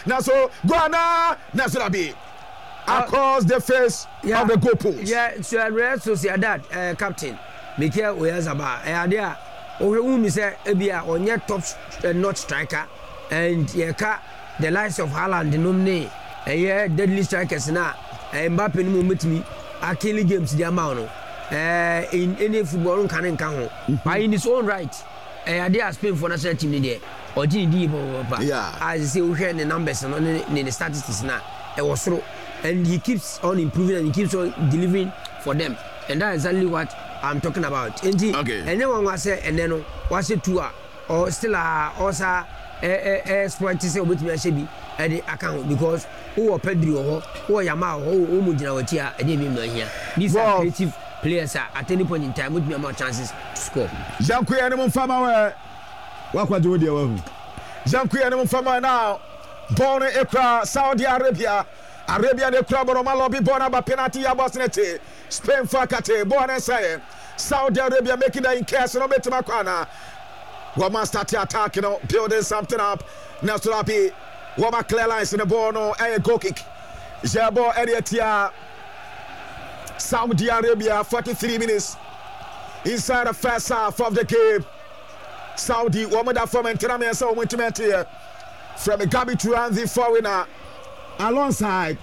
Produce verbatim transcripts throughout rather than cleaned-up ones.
Now so Guana Nasrabi across the face yeah, of the goalpost. Yeah, so Real Sociedad uh, captain Mikel Oyarzabal. Eh adia o hu mi say ebia onye top uh, not striker and yeka the likes of Haaland nomne eh deadly strikers na Mbappe no metimi akili games di amount no eh in any football kan nka ho by in his own right eh adia Spain for national team ni there Ojini di papa. Yeah. As say we hear the numbers and the statistics now. It was through, and he keeps on improving and he keeps on delivering for them, and that's exactly what I'm talking about. And he, okay. And then one was say, and then was it two or still a also a a sport to say with me should at the account because who are Pedro who are Yamal who who Mujina Watia and even here. These are creative players at any point in time with me more chances to score. Janku animal farmer. Wakwa Jodi Wahu. Janku animal farmer now. Born in Saudi Arabia. Arabia de club or Malobi born about penalty abosnete. Spain fakate born and say Saudi Arabia making that in case no better makwana. Wama start attacking, building something up. Nasrapi Wama clear lines in the ball no a goal kick. Jabo Ediatia Saudi Arabia forty-three minutes inside the first half of the game. Saudi woman that from Enterame so went to here from a Gabi Turanzi foreigner alongside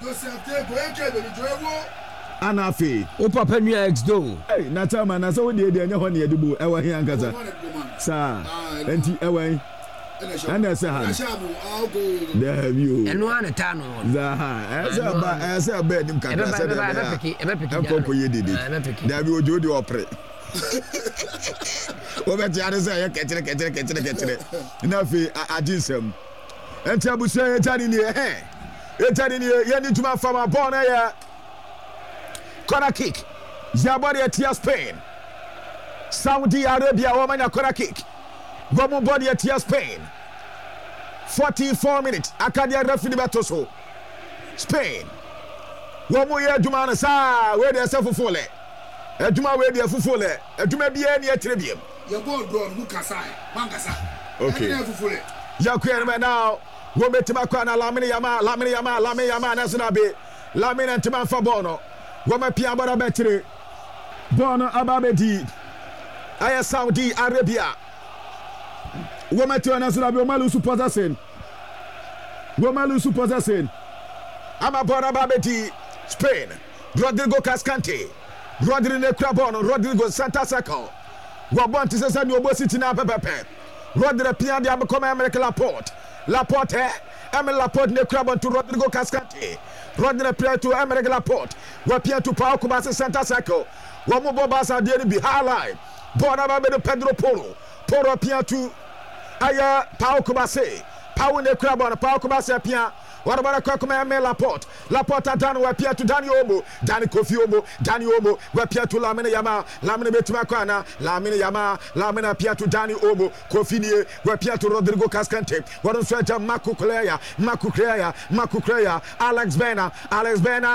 Anafi Opa Penya X do. Hey, Natama na so dey dey nyho ne edibu e wa hian kaza sa enti e wan ana se ha there you eno ana ta no za ha e se ba e se ba dim kakra se dey e be peki e be peki ko ko ye dede there be ojo de opre Obeti ade say ye ketere ketere ketere ketere na fe ajinsem enti abuso ye tani ni eh ye tani ni ye ni tuma fama ball na ya corner kick Jabari etia Spain Saudi Arabia wamanya corner kick gomu body etia Spain forty-four minutes akadia referee betoso Spain womu ye aduma na sa we dey self fole aduma we dey fufole aduma bia ni atrebiem your ball draw who kasa mangasa okay yakwe na now wo betima kwa na lamine yama lamine yama lamine yama na sina be lamine ntima fa ball no wo ma pia bora betre ball no ababedi aya Saudi Arabia wo ma tia na sina be wo malu su possession wo malu su possession ama bora ababedi Spain Rodrigo Cascante Rodrigo Crabon Rodrigo Santa Circle Wabon to say no bossy na pepepe. Rodrigo Pia de Abacom American Laporte. Laporte, Emil Laporte ne Crabon to Rodrigo Cascante. Rodrigo Pia to American Laporte. Wapia to Pau Cubasa Santa Seco. Wamu Bobasa de be highlight. Bona de Pedro Poro. Poro Pia to Aya Pau Cubase. Pau ne Crabon, Pau Cubasa Pia. What about a Cracoma Emil Laporte? Laporte done Wapia to Danny Omo. Danny Kofi Omo. Danny Omo. Wapia to Lamine Yama. Lamine Betumakana. Lamine Yama. Lamine Pia to Danny Omo. Kofi Wapia to Rodrigo Cascante. What on Sweater Maku Cleya. Maku Cleya. Maku Cleya. Alex Bena. Alex Bena.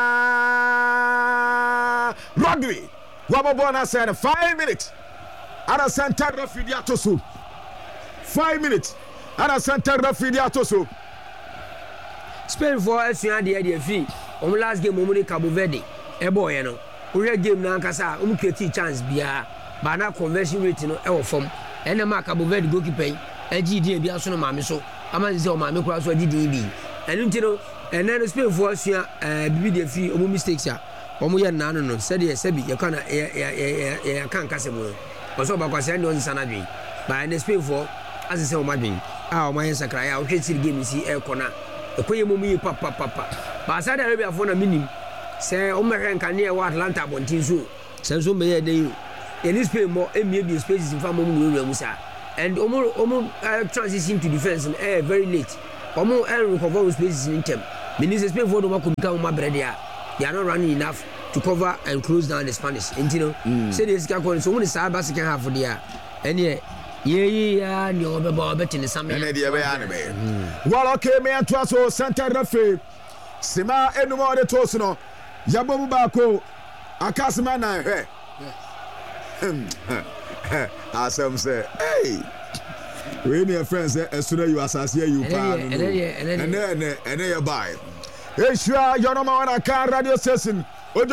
Rodri. Wababona said five minutes. Ada Santa Rafidiatosu. Five minutes. Ada Santa Rafidiatosu. Spain for Esuan de de fi on last game omuni Cabo Verde e boy no we game na nkasa um create chance bia ba na conversion rate no e wo fom ene ma Cabo Verde goalkeeper e G D bia so no maame so ama nze o maame kura so G D bi enu nti no ene no Spain for Esuan eh bibi de fi omu mistakes a omu ye na no no se de se bi ye kana ye ye ye kan kase mo o so ba kwase ende on sana dwen ba ene Spain for as se o madwen a o mayen sakra ya o hweti game si e kona ekoye momi papa papa ba Saudi Arabia for na minim say o mehwe nkane e wa Atlanta bontin so say so meye dey any Spain mo emie bi spaces in fam mo wura musa and omo omo transition to defense eh very late omo eh recover spaces in term means Spain for no makomika mo brede a they are not running enough to cover and close down the Spanish and you know say this guy so when the Saba second half for there and yeah yeah yeah ni obeba obetini samia ene de be ya ne be well okay me anto so center referee sima enumo de toss no yabomu ba ko akasima na hwe asem say hey We need friends as soon as you associate you pa. And then and then you buy. Eshua your number one car radio station. Ojo.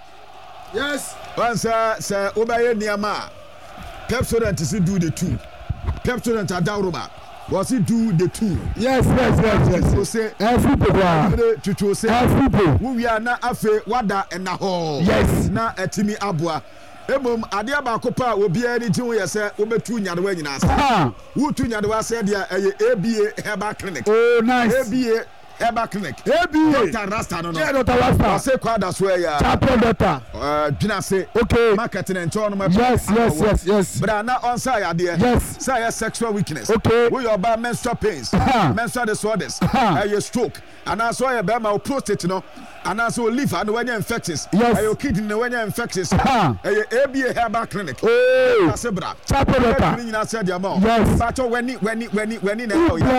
Yes. Once say Obaye Niama. Pepsodent is do the two. Pepsodent Adauruba. Was he do the two? Yes, yes, yes, yes. So say every people. To say every people. We are na afe wada and na ho. Yes. Na etimi abua. Emom ade abako pa obi ani ti wo yese obetu nyadewa nyina ase. Wo tu nyadewa se dia eye A B A Herbal Clinic. Oh nice. A B A Herbal Clinic. A B A Doctor Rasta no no. Yeah, Doctor Rasta. Say kwada so ya. Champion doctor. Uh dina say okay. Marketing and turn no. Yes, yes, yes, yes. But na on say ade. Yes. Say sexual weakness. Okay. We your bad menstrual pains, menstrual disorders, uh your stroke. And also your be my prostate no. And also liver and when you infections. Yes. Your kidney when you infections. A B A Herbal Clinic. Oh. Asebra. Champion doctor. Yes. But when when when when in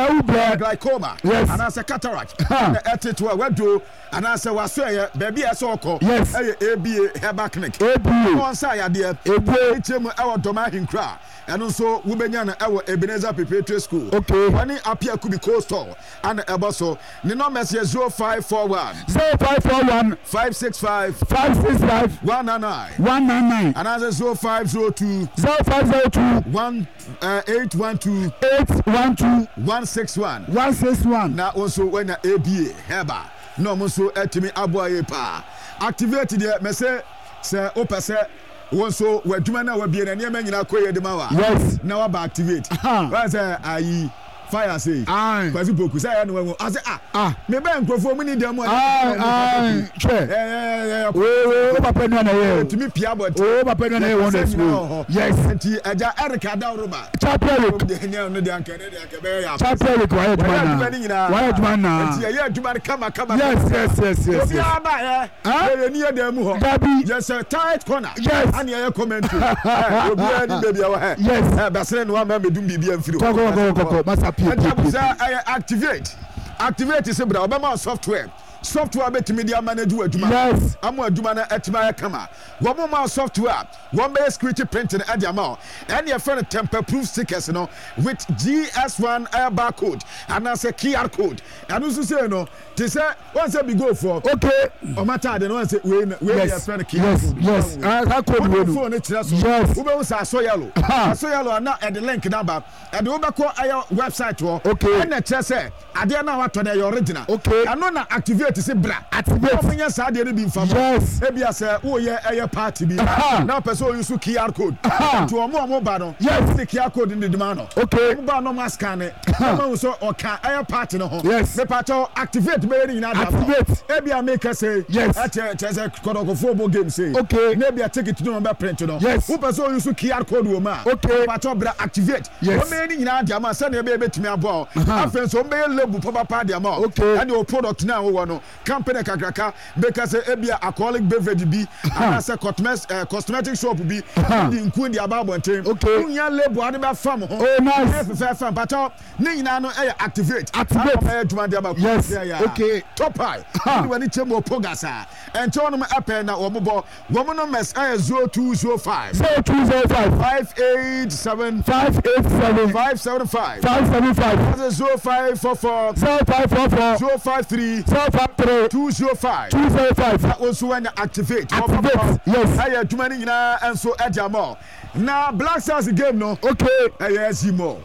glaucoma. Yes. And as a cataract. And at to a do and as a was baby I saw call. Yes. A B A Herbal Clinic. A B A. On say dear. A B A. It's our domain cry. And also Wubenya our Ebenezer Preparatory School. Okay. When it appear could be coastal and Eboso. The number is zero five four one. Zero five four one. Five six five. Five six five. One nine nine. One nine nine. And as zero five zero two. Zero five zero two. One uh, eight one two. Eight one two. One six one. One six one. Now also when a A B A Heba. No also etimi aboye pa. Activate the me say say opese. So we adwuma na we bie na niam nyina koye de ma wa. Yes. Na wa ba activate. Wa say ayi fire say. Kwasi boku say ya no we I say ah ah me ba nkrofo mu ni dem o. Ah ah che. Eh eh eh. Oh papa no na ye. To me pia but. Oh papa no na ye won school. Yes. Enti aja Erica Dauruba. Chapel. De ne no de anka de anka be ya. Chapel ko ayi adwuma na. Why adwuma na? Enti ayi adwuma kama kama. Yes yes yes yes. Obi aba eh. Eh ni edem ho. Dabi. Yes a tight corner. Yes. Ani ayi comment. Obi ani baby awa. Yes. Eh basere no ma medum bibia mfiri. Go go go go. Masa pie. I activate. Activate is about Obama software. Software bet media manage adwuma. Yes. Amu adwuma na etima kama. One more software. One more security printing at the amount. And your friend temper proof stickers no with G S one air barcode and as a Q R code. And also say no. They say once we go for okay. O matter the one say we we your friend Q R code. Yes. Yes. I code we phone it yes. Yes. We be say so yellow. So yellow na at the link number. And we be call our website wo. Okay. And the say ade na what to the original. Okay. And no na activate say bra. Activate. Open say ade be infam. Yes. E bia say wo ye air party bi. Now person use Q R code. To omo omo ba no. Yes. The Q R code in the demand no. Okay. Omo ba no ma scan it. Omo so o ka air party no ho. Yes. Me pato activate be ni na da. Activate. E bia make say yes. At say kodoko football game say. Okay. Ne bia take it to number print no. Yes. Who person use Q R code wo ma. Okay. Pato bra activate. Yes. O me ni na da ma say na be betimi abo. Afen so me label papa pa da ma. Okay. And your product now wo no. Company kakraka because ebia alcoholic beverage bi and as a cosmetic cosmetic shop bi the include the about bonten. Okay. Unya label ade ba fam ho. Oh nice. Fair fam pato ni nyina no e activate. Activate. Yes. Okay. Top high. When it chemo pogasa. And turn them up and now omo woman no mess zero two zero five. zero two zero five. five eight seven. five eight seven. five seven five. five seven five. zero five four four. zero five four four. zero five three. zero five three. two zero five. two zero five. That also when you activate. Activate. Yes. I had too many and so Edjamo. Now Black Stars game no. Okay. Yes, more.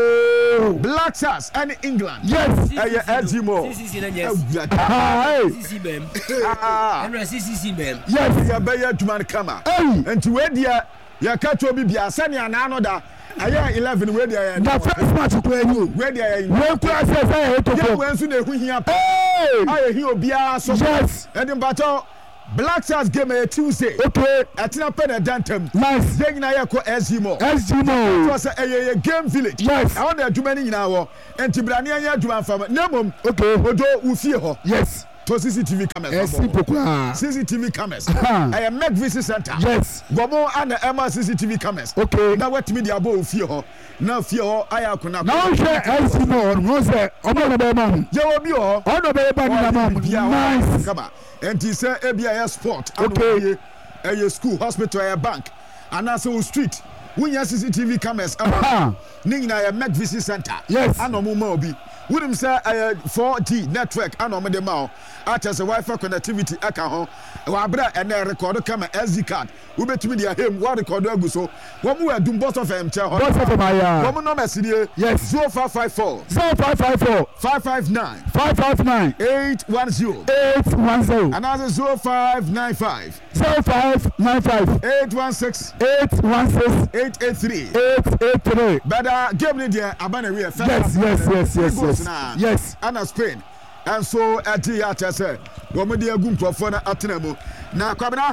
Oh. Black Stars and England. Yes. Yes, more. Yes. Ya beya tuman kama. And to where dia ya catch obi bia sani anano da. Aya eleven where dia. The first match ko enu. Where dia. When class say say to go. When so na hu hia. Hey. Aya hi obia so. Yes. And in battle Black Stars game a Tuesday. Okay. Atina pen a dantem. Nice. Then na yako S G Mo. S G Mo. It was a game village. Yes. I want to do many now. And Tibrani and Juman from Nemum. Okay. Odo Ufio. Yes. To C C T V cameras. C C T V cameras. I am Mac Visit Center. Yes. Gomo and Emma C C T V cameras. Okay. Now what media bo Ufio. Now Fio Ayakuna. Now share S G Mo. No say. Omo na be man. Je obi o. Ono be ba ni na man. Nice. Come on. And he say A B I S sport. Okay. A school, hospital, a bank, and also street. wunya C C T V cameras ah ni nyina ya Mac V C center yes anomo ma obi wunim say uh, four G network anomo de ma ata say Wi-Fi connectivity aka ho wa bra ene record camera S D card we betumi dia hem wa record agu so wo mu adum boss of em che ho boss of my ya wo mu number sidie yes zero five five four zero five five four five five nine five five nine eight one zero eight one zero another zero five nine five zero five nine five eight one six eight one six eight eight three eight eight three better game ni dia abana we yes yes yes yes yes yes ana Spain and so ati ya tese wo mo de agu nkrofo na atena mu na kwabena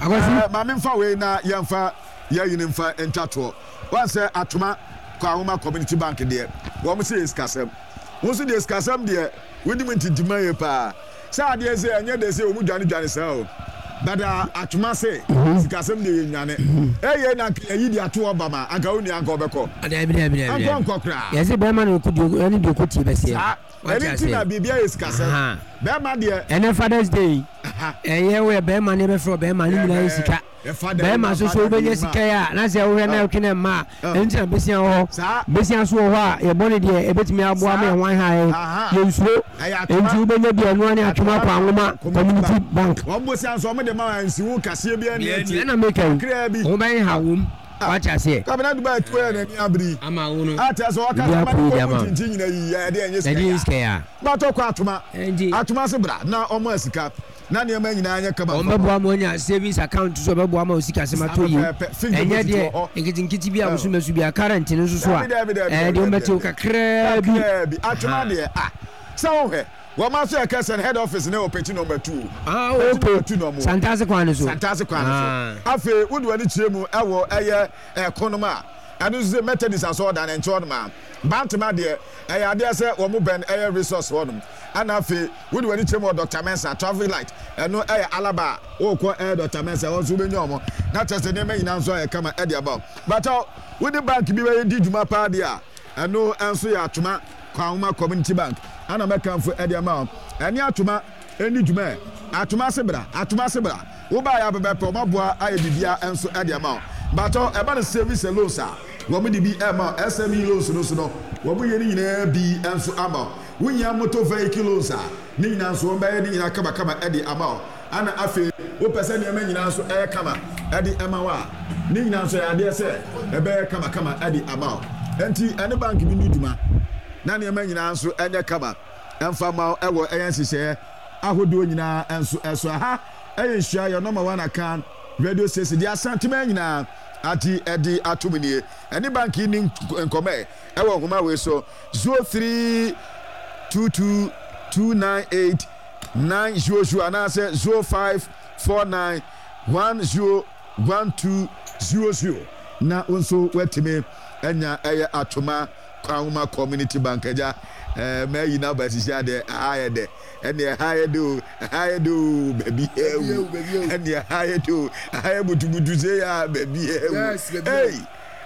ma me mfa we na yemfa ya yin mfa entato wan say atoma kwa homa community bank de wo mo say iskasem wo so de iskasem de we di menti dimaye pa sa de say anya de say o mu dwane dwane sa o bada atoma say iskasem de nyane eye na yi di ato obama anga oni anga obeko ada bi da bi da anga nkokra yesi be ma no kudu ani de kuti be se anything na bibia iskasem be ma de ene Father's Day eye we be ma ne be fro be ma ni nyina sika be ma so so be nye sika ya na se wo na okene ma enti na besia ho besia so ho a ye bone de e betimi aboa ma wan ha ye nsuo enti wo be nye de anu ani atwoma kwa nwoma community bank wo bo sia so mo de ma nsiwu kase bia ne enti na make wo ben ha wom wacha se kabena dubai tuwe na ni abri ama wono ata so waka ma ko tintin nyina yi ya de enye sika ya sika ya ba to kwa atuma atuma se bra na omo asika na ne ma nyina anya kaba o mebo am onya savings account so mebo am osika se mato yi enye de ekitinkiti bi abusu mesu bi current ne so so a eh de o mete kakra bi atuma de ah so he wo ma so ekesen head office na opeti number two ah okay santase kwan so santase kwan so afi wudu ani chiremu ewo eye ekonoma anu ze methodist aso da na ncho ma bantama de eye ade se wo mu ben eye resource wonum ana afi wudu ani chiremu Doctor Mensa traffic light eno eye alaba wo ko eye Doctor Mensa wo so benyo mo na tese ne me nyina nso eye kama e de about but wudu bank bi we di djuma pa de a eno enso ya atuma kwa community bank ana meka mfo ede ma eni atuma eni djuma atuma sebra atuma sebra wo ba ya bebe pe omaboa aye bibia enso ede ma bato e ba na service loans a wo mo di bi e ma S M E loans no so no wo mo ye ni nyina bi enso ama wo nya motor vehicle loans a ni nyina nso wo ba ye ni nyina kaba kaba ede ama ana afi wo pese ni ema nyina nso e kama ede ama wa ni nyina nso ya de se e be kama kama ede ama enti ene bank bi ni djuma na ne ma nyina nso enye kaba emfa ma ewo eyen sise ahodo nyina enso eso ha eyen hia yo number one account radio station dia santima nyina ati edi atumnie eni bank ni nkome ewo homa we so zero three two two two nine eight nine zero zero and say zero five four nine one zero one two zero zero na onso wetime enya eye atuma Kwahuma Community Bank eja eh me yi na ba sisi ade aye de ene aye do aye do baby ewu ene aye do aye butubutu se ya baby ewu hey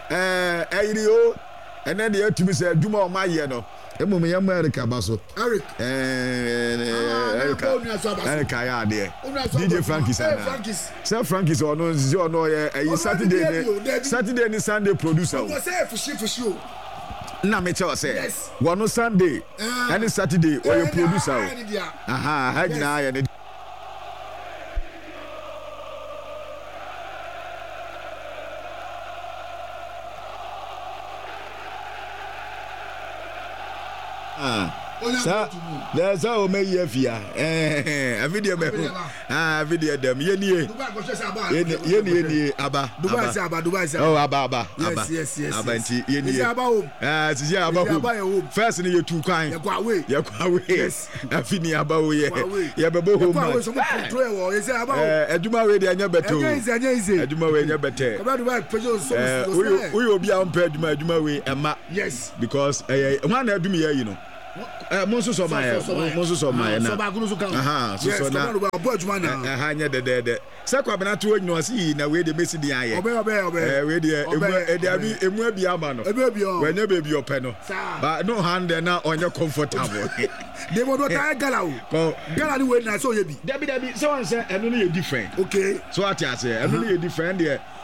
eh ayiri o ene de atumi se adwuma o maye no emu me yam Eric abaso Eric eh Eric Eric ya de D J Frankie sana Sir Frankie so no zio no ye Saturday ni Saturday ni Sunday producer o say fushi fushi o na me tell say one Sunday and Saturday or your producer aha ha gina ya ne ah sa there's how me yefia eh a video me ah video dem ye nie ye nie nie aba Dubai say aba Dubai say oh aba aba yes yes yes aba nti ye nie aba home ah si ye aba home first ni ye tu kwan ye kwa we ye kwa we yes afini aba wo ye ye bebo home kwa we so mo control wo ye say aba home eh aduma we de anya beto anya anya ise aduma we anya bete aba Dubai pejo so eh we obi am pe aduma aduma we ema yes because eh one na aduma ye you know eh monso so my monso so my na so ba gunu so kan aha so so na abo adwuma na eh ha nya de de de se kwa bena to onyo si na we de mesi di aye obe obe obe eh we de emu e de abi emu abi ama no ebe bi o we nya baby ope no but no hand na onye comfortable de mo do ta gala o gala ni we na so ye bi debi debi so one say enu no ye different okay so ati ase enu no ye different there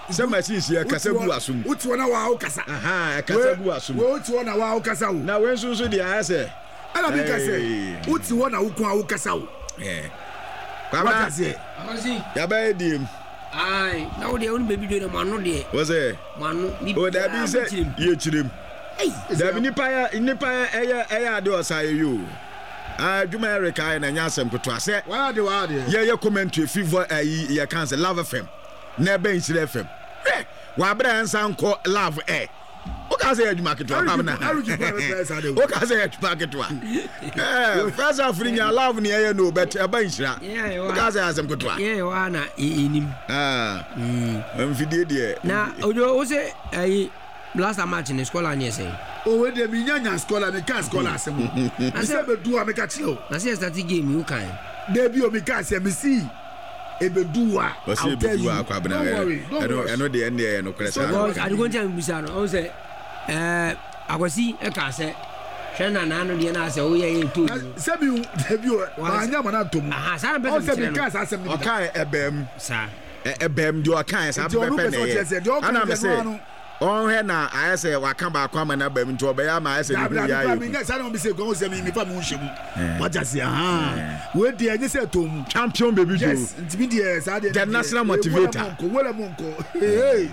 sɛ machine sie kasa gu asum uti wona wa o kasa aha kasa gu asum we uti wona wa o kasa o na we nso nso dia sɛ ala bi kasa uti wona wo ko a wo kasa o eh kwaba ya ba diem ai na wo de won baby do na mano de wo sɛ mano ni o da bi sɛ ye chirem da bi nipa ya nipa ɛyɛ ɛyɛ ade osaye yo ah dwuma Erica na nya asɛm koto asɛ wa de wa de ye ye commentary fever ayi ye kan sɛ Love F M na ben Chile F M wa bra nsa nko Love eh o ka sɛ adwuma keto ba na o ka sɛ adwuma keto eh first Africa Love ni ye no bet e ban Chira o ka sɛ asɛm koto ye wa na enim ah mm mfidie de na ojo o sɛ ayi last match in scholar ni say o we de mi nyanya scholar me ka scholar asem na se be do a me ka chilo na se start game you kan de bi o me ka se me si e be do a o se be do a kwa bana eno eno de ende e no kwese so I go tell bisa no o say eh akwasi e ka se hwe na na no de na se o ye ye to se bi de bi o ma nya ma na to mu aha sa na be o se me ka sa asem o kan ebem sa ebem de o kan sa be be ne ana me se on he na ayese waka ba kwa ma na ba mi to obeya ma ayese bi ya ye mi na sa na mi se go se mi mi fa mu nhemu wa jase aha we de enye se to mu champion baby do yes ntimi de sa de the national motivator ko wala mu ko hey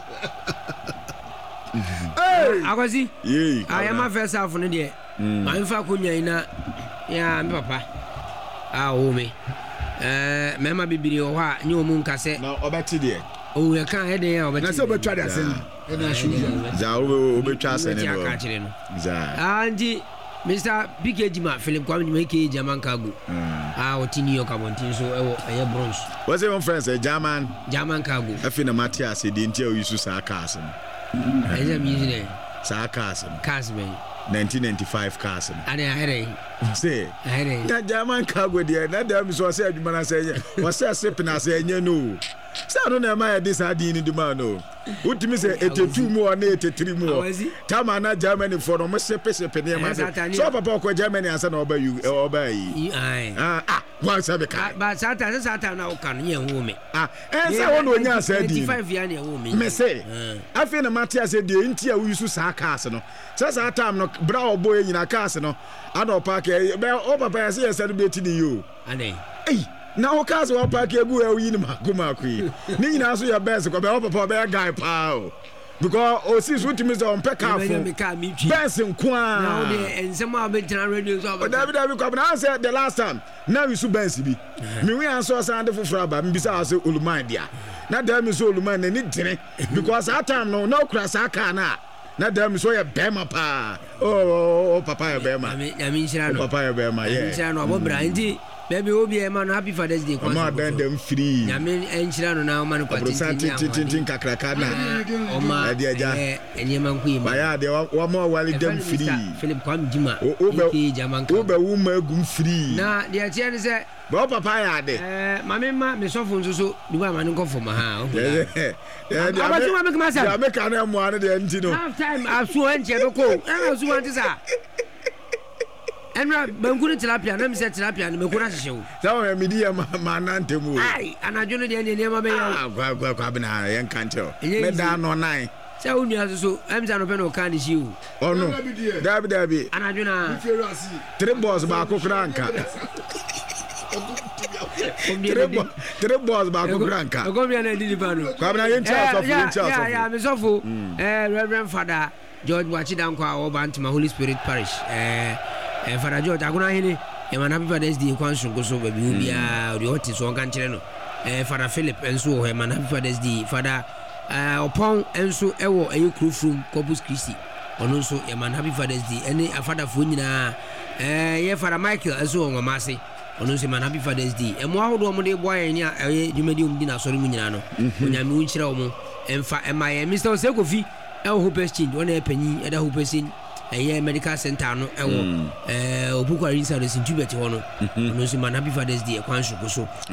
hey akwasi ye I am a first half no de ma mfa konya ina ya me papa ah o me eh mema bibiri o ha nye o mu nka se na obeti de o ya kan he de ya obeti na se obetwa de asen na shu za o obetwa asen ni no aka kire no za anji Mister P K Jima Philip Kwame make German cargo ah o tini yo kabontin so e wo eye bronze what's your friends a German German cargo afi na Matthias de ntia o yusu sa cars no eze mi yine sa cars cars me nineteen ninety-five cars no ade ahere say ahere na German cargo de na da mi so say adwuma na say wo say sip na say nya no say no na ma this adin ni duma no utimi say eighty-two mu or eighty-three mu tama na Germany for no mo sip sip ne ma so papa ko Germany ansa na oba you oba yi ah ah wa say be kai ba sata sata na o kan ye hu me ah eh say won onya say adin twenty-five ya na hu me me say afi na Matthias say de nti a wo yusu sa cars no say sa time no bra obo nyina cars no ada park e o papa say celebrate ni yo ade eh na o cars o park egu e yi ni mako mako yi ni nyina so ya best ko be o papa be guy pa because o si so timi so on pack car for best nko a na o de ensema obetina radio so o David David ko na say the last time na we su best bi me we answer sound for fraba me bisa say oluman dia na da me so oluman na ni dire because that time no na okura sa car na na dem so ya bema pa oh papa ya bema ya mi nshira no papa ya bema yeah nshira no abo bra ndi baby obi e ma no happy Father's Day kwa ma dem free ya mi nshira no na o ma no kwati tin tin tin kakraka na o ma eh enye man ku ba ya de wa ma wali dem free Philip Kwame Jima e German ka oba wu ma gum free na de a tie ne se ba papa ya de eh mama ma me sofo nso so di ba ma no ko fo ma ha o ya de aba tuma me kama sa ya me ka na mo ane de nti no half time aso enche do ko e so wanti sa enra bankuni tilapia na mi se tilapia ni me ko na hye wo sa o me di ya ma na ntemu ai anajo no de ne ne ma be ya ah gwa gwa kwa bina yen kante me da no nine sa unu aso so emza no pe no kan shi wo oh no dabi dabi anajo na three balls ba ko kranka three balls ba ko kranka ko mi na di di pano kwa bina yen chance of yen chance of ya me sofo eh Reverend Father George Wachidankwa Obantima Holy Spirit Parish eh eh Father George aguna hini e man happy Father's Day kwanso goso baby obia odi hoti so kan kire no eh Father Philip enso o e man happy Father's Day Father eh opon enso ewo eyi Krofrum Corpus Christi ono nso e man happy Father's Day ene afada fo nyina eh ye Father Michael enso o ngomase ono nso man happy Father's Day e mo ahodo mo de boy nya e dwumadi om di na sori mu nyina no onyame wo nkyira wo mo emfa emaye Mister Osekofi e Hope Exchange ona e panyi e da Hope Exchange eh medical center no ewo eh Obukwari inside the Sintubet ho no ono nso man happy Father's Day e kwanso ko so